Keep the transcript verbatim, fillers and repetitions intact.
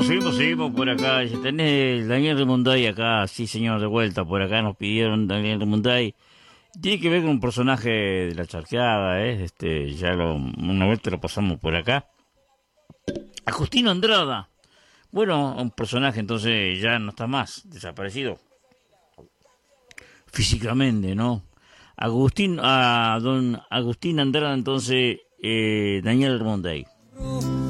seguimos, seguimos por acá. Dice, tenés Daniel Remunday acá, sí señor, de vuelta. Por acá nos pidieron Daniel Remunday. Tiene que ver con un personaje de la charqueada, ¿eh? Este, ya lo, una vuelta lo pasamos por acá. Agustino Andrada. Bueno, un personaje entonces ya no está más, desaparecido. Físicamente, ¿no? Agustín, a don Agustín Andrada, entonces, eh, Daniel Remunday.